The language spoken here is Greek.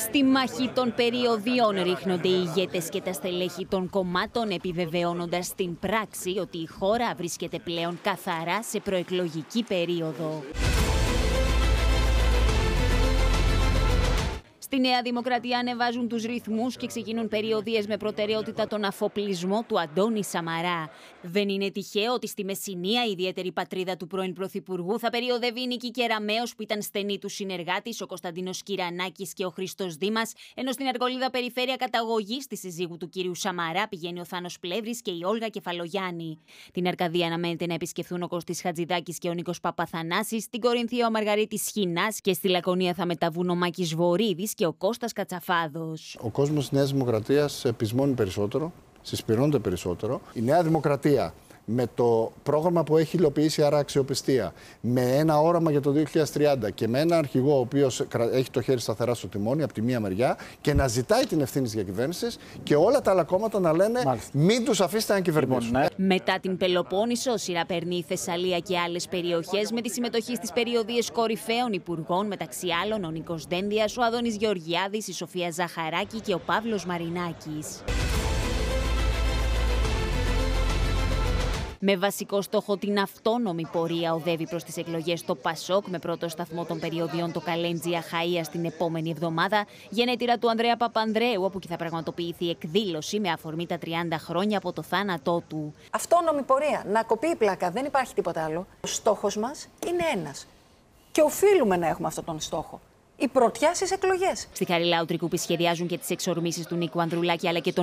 Στη μάχη των περιοδίων ρίχνονται οι ηγέτες και τα στελέχη των κομμάτων, επιβεβαιώνοντας στην πράξη ότι η χώρα βρίσκεται πλέον καθαρά σε προεκλογική περίοδο. Στη Νέα Δημοκρατία ανεβάζουν τους ρυθμούς και ξεκινούν περιοδίες με προτεραιότητα τον αφοπλισμό του Αντώνη Σαμαρά. Δεν είναι τυχαίο ότι στη Μεσσηνία, η ιδιαίτερη πατρίδα του πρώην Πρωθυπουργού, θα περιοδεύει η Νίκη Κεραμέως, που ήταν στενή του συνεργάτης, ο Κωνσταντίνος Κυρανάκης και ο Χρήστος Δήμας, ενώ στην Αργολίδα περιφέρεια καταγωγής της συζύγου του κυρίου Σαμαρά πηγαίνει ο Θάνος Πλεύρης και η Όλγα Κεφαλογιάννη. Την Αρκαδία αναμένεται να επισκεφθούν ο Κωστής Χατζηδάκης και ο Νίκος Παπαθανάσης, στην Κορινθία ο Μαργαρίτης Σχοινάς και στη Λακωνία θα μεταβούν ο Μάκης Βορίδης και ο Κώστας Κατσαφάδος. Ο κόσμος της Νέας Δημοκρατίας πεισμώνει περισσότερο, συσπηρώνεται περισσότερο. Η Νέα Δημοκρατία, με το πρόγραμμα που έχει υλοποιήσει, άρα αξιοπιστία, με ένα όραμα για το 2030 και με ένα αρχηγό ο οποίος έχει το χέρι σταθερά στο τιμόνι από τη μία μεριά και να ζητάει την ευθύνη της διακυβέρνησης και όλα τα άλλα κόμματα να λένε μην τους αφήσετε να κυβερνήσουν. Μετά την Πελοπόννησο, σειρά παίρνει η Θεσσαλία και άλλες περιοχές με τη συμμετοχή στις περιοδίες κορυφαίων υπουργών, μεταξύ άλλων ο Νίκος Δένδιας, ο Αδώνης Γεωργιάδης, η Σοφία Ζαχαράκη και ο Παύλος Μαρινάκης. Με βασικό στόχο την αυτόνομη πορεία οδεύει προς τις εκλογές το Πασόκ, με πρώτο σταθμό των περιοδιών το Καλέντζι Αχαΐας την επόμενη εβδομάδα, γενέτειρα του Ανδρέα Παπανδρέου, όπου και θα πραγματοποιηθεί εκδήλωση με αφορμή τα 30 χρόνια από το θάνατό του. Αυτόνομη πορεία, να κοπεί η πλάκα, δεν υπάρχει τίποτα άλλο. Ο στόχος μας είναι ένας και οφείλουμε να έχουμε αυτόν τον στόχο. Η πρωτιά στις εκλογές. Στη Χαριλάου Τρικούπη σχεδιάζουν και τις εξορμήσεις του Νίκου Ανδρουλάκη αλλά και